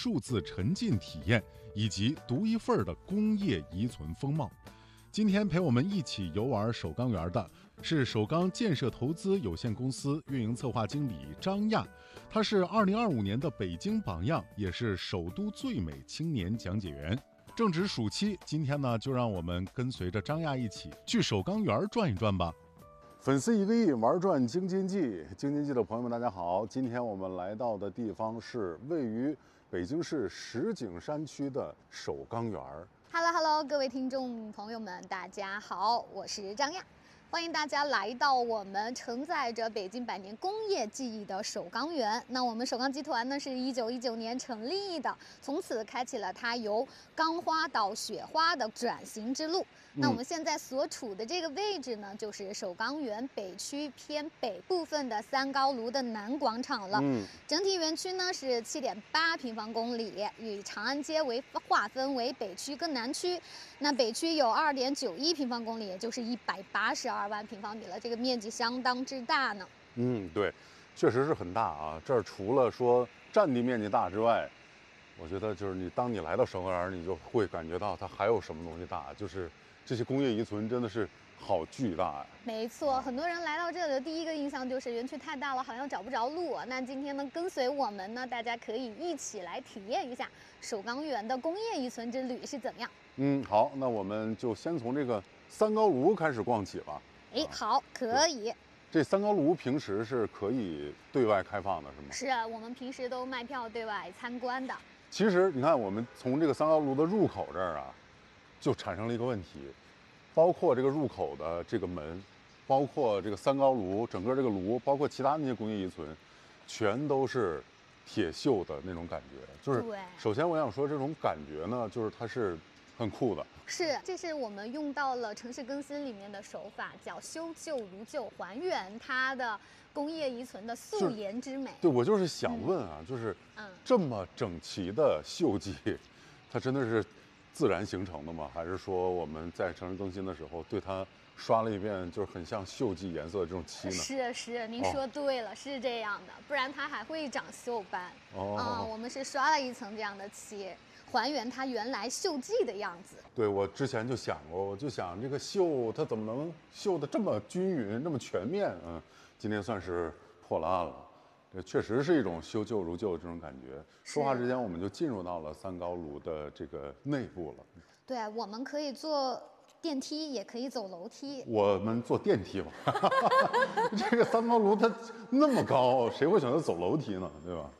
数字沉浸体验以及独一份的工业遗存风貌。今天陪我们一起游玩首钢园的是首钢建设投资有限公司运营策划经理张亚，他是2025年的北京榜样，也是首都最美青年讲解员。正值暑期，今天呢，就让我们跟随着张亚一起去首钢园转一转吧。粉丝1个亿，玩转京津冀。京津冀的朋友们，大家好！今天我们来到的地方是位于北京市石景山区的首钢园。 Hello， 各位听众朋友们，大家好，我是张亚，欢迎大家来到我们承载着北京百年工业记忆的首钢园。那我们首钢集团呢，是1919年成立的，从此开启了它由钢花到雪花的转型之路。那我们现在所处的这个位置呢，就是首钢园北区偏北部分的三高炉的南广场了。整体园区呢是7.8平方公里，与长安街划分为北区跟南区。那北区有2.91平方公里，也就是182万平方米了，这个面积相当之大呢。 对，确实是很大啊。这儿除了说占地面积大之外，我觉得就是当你来到首钢园，你就会感觉到它还有什么东西大，就是这些工业遗存真的是好巨大呀！ 没错，很多人来到这里的第一个印象就是园区太大了，好像找不着路。那今天呢，跟随我们呢，大家可以一起来体验一下首钢园的工业遗存之旅是怎么样。 好，那我们就先从这个三高炉开始逛起吧。 好，可以。 这三高炉平时是可以对外开放的，是吗？ 是啊，我们平时都卖票对外参观的。 其实你看，我们从这个三高炉的入口这儿啊，就产生了一个问题，包括这个入口的这个门，包括这个三高炉整个这个炉，包括其他那些工业遗存，全都是铁锈的那种感觉。就是首先我想说，这种感觉呢，就是它是很酷的。 这是我们用到了城市更新里面的手法，叫修旧如旧，还原它的工业遗存的素颜之美。 对，我就是想问啊，就是这么整齐的锈迹，它真的是自然形成的吗？还是说我们在城市更新的时候对它刷了一遍，就是很像锈迹颜色的这种漆呢？ 是，您说对了，是这样的，不然它还会长锈斑。我们是刷了一层这样的漆，还原它原来锈迹的样子。 对，我之前就想过，我就想这个锈它怎么能锈得这么均匀、这么全面？今天算是破了案了。这确实是一种修旧如旧的这种感觉。说话之间，我们就进入到了三高炉的这个内部了。 对，我们可以坐电梯，也可以走楼梯。 我们坐电梯吧。这个三高炉它那么高，谁会选择走楼梯呢？对吧？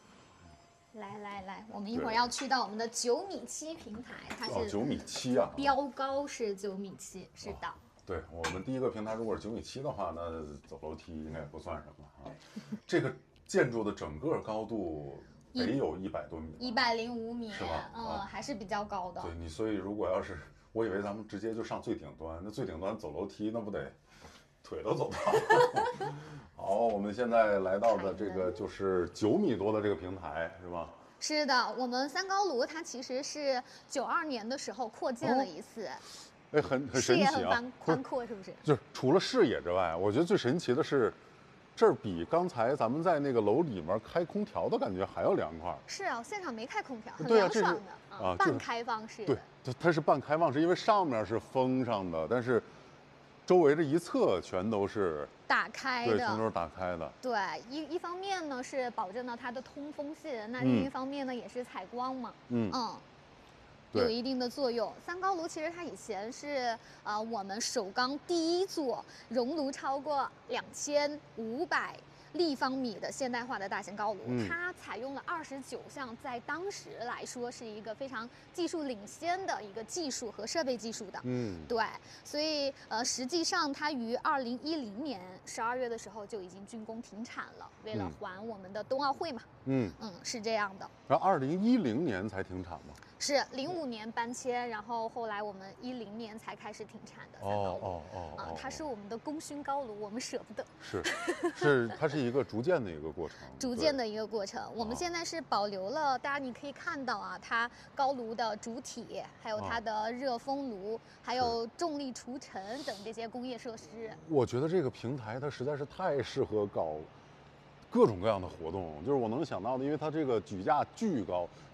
来，我们一会儿要去到我们的9.7米平台，它是 9.7米啊， 标高是9.7米，是的。 对，我们第一个平台如果是9.7米的话，那走楼梯应该不算什么啊。这个建筑的整个高度得有100多米 ，105米， 是吧？ 还是比较高的。 对，所以如果要是我以为咱们直接就上最顶端，那最顶端走楼梯那不得腿都走到。好，我们现在来到的这个就是9米多的这个平台，是吧？ 是的，我们三高炉它其实是92年的时候扩建了一次。 很神奇啊， 视野很宽阔，是不是？ 就是除了视野之外，我觉得最神奇的是，这儿比刚才咱们在那个楼里面开空调的感觉还要凉快。 是啊，现场没开空调，很凉爽的半开放式的。 对，它是半开放式，因为上面是封上的，但是周围这一侧全都是打开的， 对，全都是打开的。 对，一方面呢是保证了它的通风性，那另一方面呢也是采光嘛。有一定的作用。三高炉其实它以前是我们首钢第一座熔炉超过2500立方米的现代化的大型高炉，它采用了29项，在当时来说是一个非常技术领先的一个技术和设备技术的。对，所以实际上它于2010年12月的时候就已经竣工停产了，为了还我们的冬奥会嘛。是这样的。 然后2010年才停产吗？ 是05年搬迁，然后后来我们10年才开始停产的三高炉。它是我们的功勋高炉，我们舍不得。 是，它是一个逐渐的一个过程， 逐渐的一个过程。我们现在是保留了，大家你可以看到啊，它高炉的主体，还有它的热风炉，还有重力除尘等这些工业设施。 我觉得这个平台它实在是太适合搞各种各样的活动，就是我能想到的，因为它这个举架巨高。